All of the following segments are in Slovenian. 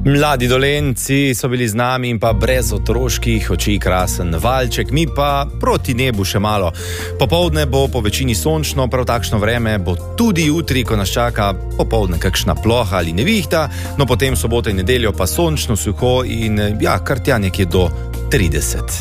Mladi Dolenci so bili z nami in pa brez otroških oči krasen valček, mi pa proti nebu še malo. Popoldne bo po večini sončno, prav takšno vreme bo tudi jutri, ko nas čaka popoldne kakšna ploha ali nevihta, no potem soboto in nedeljo pa sončno, suho in kar tja nekje do 30.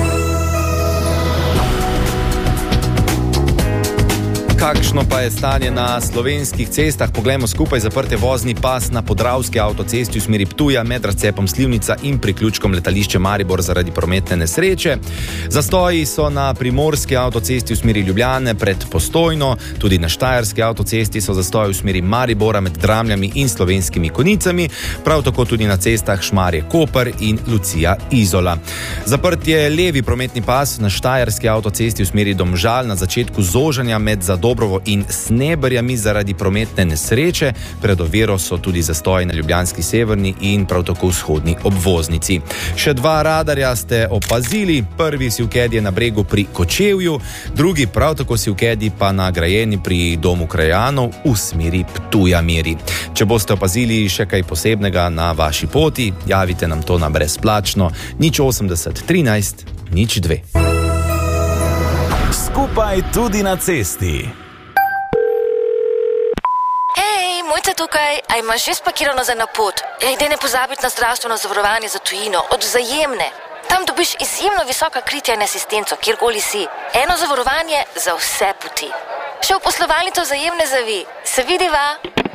Kakšno pa je stanje na slovenskih cestah? Poglejmo skupaj. Zaprte vozni pas na Podravski avtocesti v smeri Ptuja med razcepom Slivnica in priključkom letališče Maribor zaradi prometne nesreče. Zastoji so na Primorski avtocesti v smeri Ljubljane pred Postojno, tudi na Štajerski avtocesti so zastoji v smeri Maribora med Dramljami in Slovenskimi Konicami, prav tako tudi na cestah Šmarje-Koper in Lucija-Izola. Zaprt je levi prometni pas na Štajerski avtocesti v smeri Domžal na začetku zožanja med Dobrovo in Sneberjami zaradi prometne nesreče. Pred oviro so tudi zastoji na ljubljanski severni in prav tako vzhodni obvoznici. Še dva radarja ste opazili. Prvi sivked je na Bregu pri Kočevju, drugi prav tako sivkedi pa na Grajeni pri Domu krajanov v smeri Ptuja-Miri. Če boste opazili še kaj posebnega na vaši poti, javite nam to na brezplačno 080 13 02. Skupaj tudi na cesti. Hej, Mojca tukaj, a imaš že spakirano za napot? Daj ne pozabiti na zdravstveno zavarovanje za tujino, od Vzajemne. Tam dobiš izjemno visoka kritja in asistenco, kjerkoli si. Eno zavarovanje za vse poti. Še v poslovalnico Vzajemne zavi. Se vidiva?